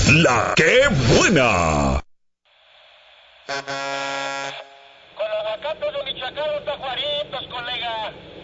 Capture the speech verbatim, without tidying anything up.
La que buena. Con aguacates de Michoacán, los tajuaritos, colega.